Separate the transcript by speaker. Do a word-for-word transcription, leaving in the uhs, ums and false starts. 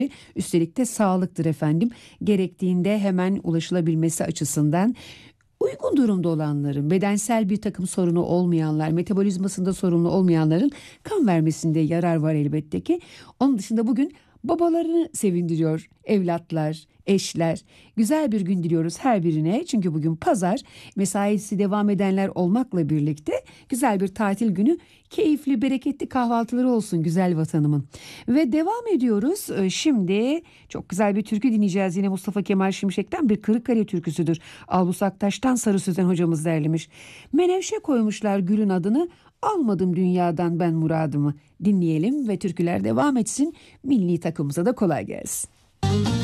Speaker 1: Üstelik de sağlıktır efendim. Gerektiğinde hemen ulaşılabilmesi açısından uygun durumda olanların, bedensel bir takım sorunu olmayanlar, metabolizmasında sorunlu olmayanların kan vermesinde yarar var elbette ki. Onun dışında bugün babalarını sevindiriyor evlatlar, eşler. Güzel bir gün diliyoruz her birine. Çünkü bugün pazar, mesaisi devam edenler olmakla birlikte güzel bir tatil günü, keyifli, bereketli kahvaltıları olsun güzel vatanımın. Ve devam ediyoruz. Ee, Şimdi çok güzel bir türkü dinleyeceğiz. Yine Mustafa Kemal Şimşek'ten bir Kırıkkale türküsüdür. Albus Aktaş'tan Sarı Sözen hocamız derlemiş. Menevşe koymuşlar gülün adını. Almadım dünyadan ben muradımı. Dinleyelim ve türküler devam etsin. Milli takımımıza da kolay gelsin.